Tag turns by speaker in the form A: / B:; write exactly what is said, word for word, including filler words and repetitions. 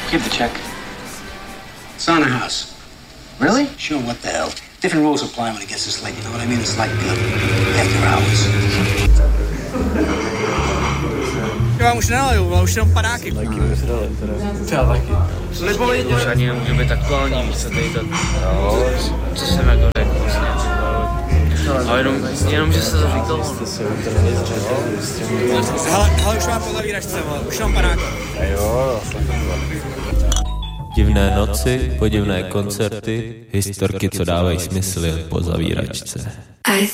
A: Keep the check.
B: It's on the house.
A: Really?
B: Sure, what the hell? Different rules apply when it gets this late, you know what I mean? It's like uh, after hours.
C: Já vám už nenaliju, ale už jenom padáky.
D: Taky už dali, teda.
A: Já taky.
C: Už ani nemůže být aktuální, víc se tady to, co jsem jako řekl vlastně. Ale jenom, jenom že se to říkalo. Hele, hele, už mám po zavíračce, vole, už mám padáky.
D: Jo,
E: Divné noci, podivné koncerty, historky, co dávají smysl jen po zavíračce.